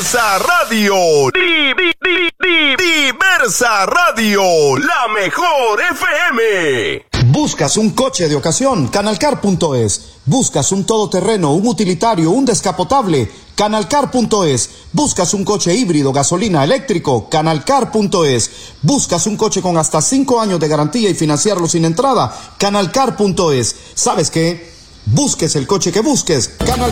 Diversa Radio. Diversa Radio, la mejor FM. ¿Buscas un coche de ocasión? Canalcar.es. ¿Buscas un todoterreno, un utilitario, un descapotable? Canalcar.es. ¿Buscas un coche híbrido, gasolina, eléctrico? Canalcar.es. ¿Buscas un coche con hasta 5 años de garantía y financiarlo sin entrada? Canalcar.es. ¿Sabes qué? Busques el coche que busques. Canalcar.